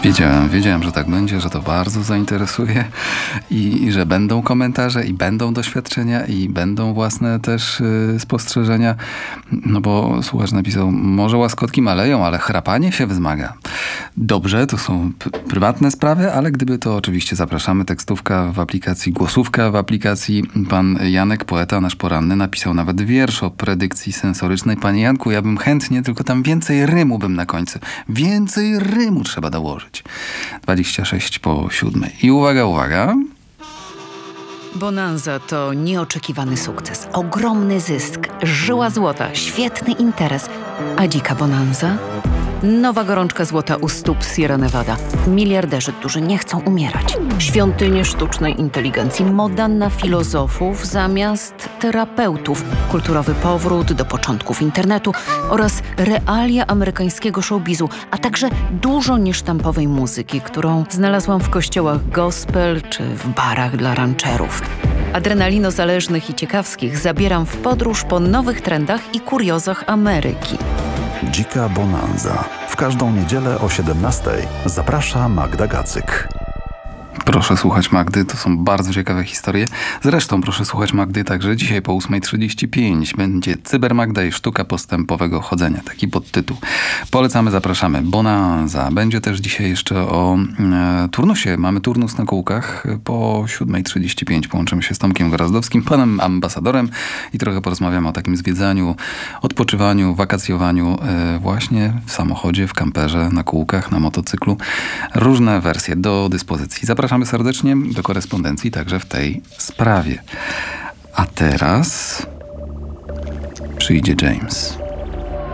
Wiedziałem, że tak będzie, że to bardzo zainteresuje i że będą komentarze i będą doświadczenia i będą własne też spostrzeżenia. No bo słuchacz napisał, może łaskotki maleją, ale chrapanie się wzmaga. Dobrze, to są prywatne sprawy, ale gdyby to oczywiście zapraszamy. Tekstówka w aplikacji, głosówka w aplikacji. Pan Janek, poeta nasz poranny, napisał nawet wiersz o predykcji sensorycznej. Panie Janku, ja bym chętnie, tylko tam więcej rymu bym na końcu. Więcej rymu trzeba dołożyć. 6:26. I uwaga. Bonanza to nieoczekiwany sukces, ogromny zysk, żyła złota, świetny interes. A dzika bonanza? Nowa gorączka złota u stóp Sierra Nevada. Miliarderzy, którzy nie chcą umierać. Świątynie sztucznej inteligencji. Moda na filozofów zamiast terapeutów. Kulturowy powrót do początków internetu oraz realia amerykańskiego showbizu, a także dużo niesztampowej muzyki, którą znalazłam w kościołach gospel czy w barach dla rancherów. Adrenalinozależnych i ciekawskich zabieram w podróż po nowych trendach i kuriozach Ameryki. Dzika bonanza. W każdą niedzielę o 17:00 zaprasza Magda Gacyk. Proszę słuchać Magdy, to są bardzo ciekawe historie. Zresztą proszę słuchać Magdy także dzisiaj po 8:35 będzie Cybermagda i sztuka postępowego chodzenia. Taki podtytuł. Polecamy, zapraszamy. Bonanza. Będzie też dzisiaj jeszcze o turnusie. Mamy turnus na kółkach. Po 7:35 połączymy się z Tomkiem Gorazdowskim, panem ambasadorem i trochę porozmawiamy o takim zwiedzaniu, odpoczywaniu, wakacjowaniu właśnie w samochodzie, w kamperze, na kółkach, na motocyklu. Różne wersje do dyspozycji. Zapraszamy serdecznie do korespondencji także w tej sprawie. A teraz przyjdzie James.